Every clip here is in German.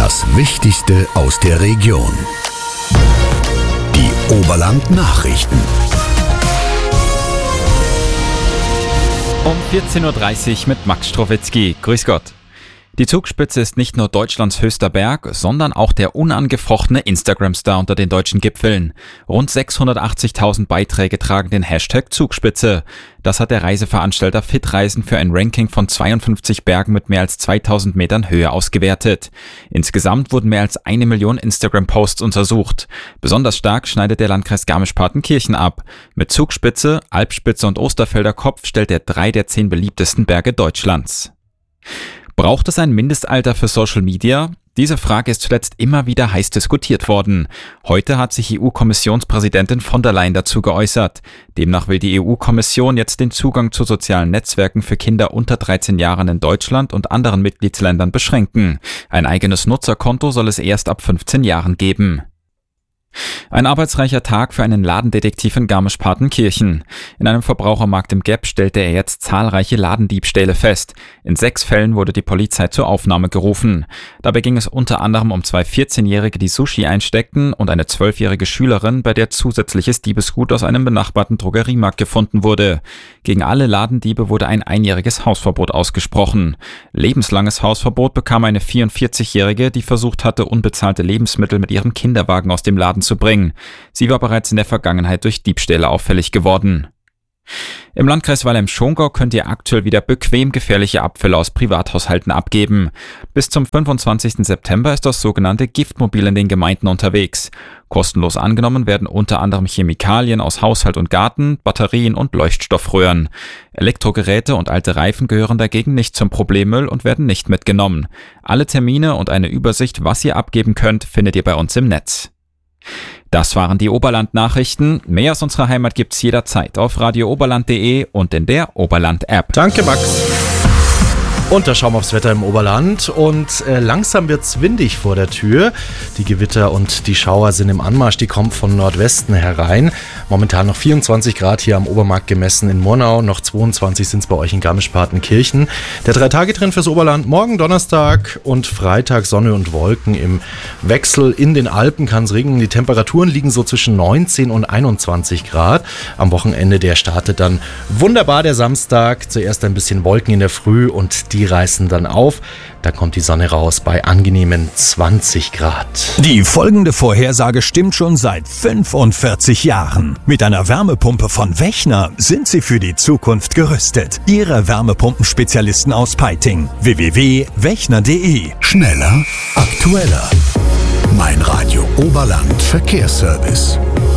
Das Wichtigste aus der Region. Die Oberland-Nachrichten. Um 14.30 Uhr mit Max Strowitzki. Grüß Gott. Die Zugspitze ist nicht nur Deutschlands höchster Berg, sondern auch der unangefochtene Instagram-Star unter den deutschen Gipfeln. Rund 680.000 Beiträge tragen den Hashtag Zugspitze. Das hat der Reiseveranstalter Fitreisen für ein Ranking von 52 Bergen mit mehr als 2000 Metern Höhe ausgewertet. Insgesamt wurden mehr als 1 Million Instagram-Posts untersucht. Besonders stark schneidet der Landkreis Garmisch-Partenkirchen ab. Mit Zugspitze, Alpspitze und Osterfelder Kopf stellt er 3 der 10 beliebtesten Berge Deutschlands. Braucht es ein Mindestalter für Social Media? Diese Frage ist zuletzt immer wieder heiß diskutiert worden. Heute hat sich EU-Kommissionspräsidentin von der Leyen dazu geäußert. Demnach will die EU-Kommission jetzt den Zugang zu sozialen Netzwerken für Kinder unter 13 Jahren in Deutschland und anderen Mitgliedsländern beschränken. Ein eigenes Nutzerkonto soll es erst ab 15 Jahren geben. Ein arbeitsreicher Tag für einen Ladendetektiv in Garmisch-Partenkirchen. In einem Verbrauchermarkt im Gap stellte er jetzt zahlreiche Ladendiebstähle fest. In 6 Fällen wurde die Polizei zur Aufnahme gerufen. Dabei ging es unter anderem um 2 14-Jährige, die Sushi einsteckten, und eine 12-jährige Schülerin, bei der zusätzliches Diebesgut aus einem benachbarten Drogeriemarkt gefunden wurde. Gegen alle Ladendiebe wurde ein einjähriges Hausverbot ausgesprochen. Lebenslanges Hausverbot bekam eine 44-jährige, die versucht hatte, unbezahlte Lebensmittel mit ihrem Kinderwagen aus dem Laden zu bringen. Sie war bereits in der Vergangenheit durch Diebstähle auffällig geworden. Im Landkreis Weilheim-Schongau könnt ihr aktuell wieder bequem gefährliche Abfälle aus Privathaushalten abgeben. Bis zum 25. September ist das sogenannte Giftmobil in den Gemeinden unterwegs. Kostenlos angenommen werden unter anderem Chemikalien aus Haushalt und Garten, Batterien und Leuchtstoffröhren. Elektrogeräte und alte Reifen gehören dagegen nicht zum Problemmüll und werden nicht mitgenommen. Alle Termine und eine Übersicht, was ihr abgeben könnt, findet ihr bei uns im Netz. Das waren die Oberland-Nachrichten. Mehr aus unserer Heimat gibt's jederzeit auf radiooberland.de und in der Oberland-App. Danke, Max. Und da schauen wir aufs Wetter im Oberland und langsam wird's windig vor der Tür. Die Gewitter und die Schauer sind im Anmarsch, die kommen von Nordwesten herein. Momentan noch 24 Grad hier am Obermarkt gemessen in Murnau, noch 22 sind's bei euch in Garmisch-Partenkirchen. Der 3-Tage-Trend fürs Oberland: morgen Donnerstag und Freitag Sonne und Wolken im Wechsel. In den Alpen kann's regnen. Die Temperaturen liegen so zwischen 19 und 21 Grad. Am Wochenende, der startet dann wunderbar, der Samstag. Zuerst ein bisschen Wolken in der Früh und die reißen dann auf. Da kommt die Sonne raus bei angenehmen 20 Grad. Die folgende Vorhersage stimmt schon seit 45 Jahren. Mit einer Wärmepumpe von Wechner sind Sie für die Zukunft gerüstet. Ihre Wärmepumpenspezialisten aus Peiting. www.wechner.de. Schneller, aktueller. Mein Radio Oberland Verkehrsservice.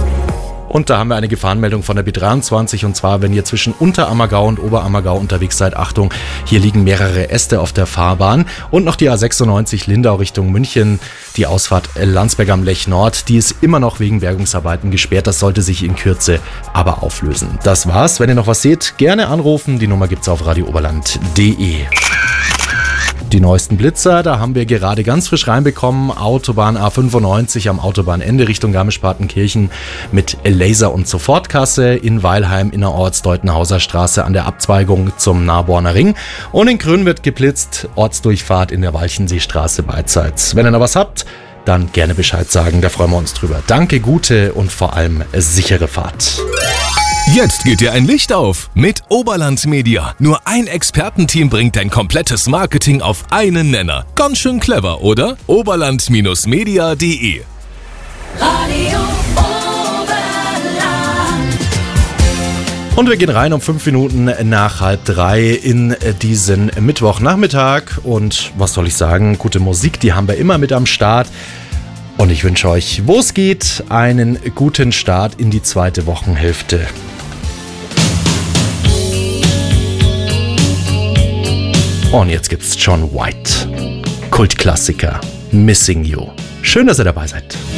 Und da haben wir eine Gefahrenmeldung von der B23, und zwar, wenn ihr zwischen Unterammergau und Oberammergau unterwegs seid, Achtung, hier liegen mehrere Äste auf der Fahrbahn. Und noch die A96 Lindau Richtung München, die Ausfahrt Landsberg am Lech Nord, die ist immer noch wegen Bergungsarbeiten gesperrt. Das sollte sich in Kürze aber auflösen. Das war's. Wenn ihr noch was seht, gerne anrufen. Die Nummer gibt's auf radiooberland.de. Die neuesten Blitzer, da haben wir gerade ganz frisch reinbekommen. Autobahn A95 am Autobahnende Richtung Garmisch-Partenkirchen mit Laser- und Sofortkasse. In Weilheim innerorts Deutenhauser Straße an der Abzweigung zum Naborner Ring. Und in Grün wird geblitzt, Ortsdurchfahrt in der Walchenseestraße beidseits. Wenn ihr noch was habt, dann gerne Bescheid sagen, da freuen wir uns drüber. Danke, gute und vor allem sichere Fahrt. Jetzt geht dir ein Licht auf mit Oberland Media. Nur ein Expertenteam bringt dein komplettes Marketing auf einen Nenner. Ganz schön clever, oder? Oberland-media.de. Radio Oberland. Und wir gehen rein um 5 Minuten nach 2:30 in diesen Mittwochnachmittag. Und was soll ich sagen? Gute Musik, die haben wir immer mit am Start. Und ich wünsche euch, wo es geht, einen guten Start in die zweite Wochenhälfte. Und jetzt gibt's John White. Kultklassiker. Missing You. Schön, dass ihr dabei seid.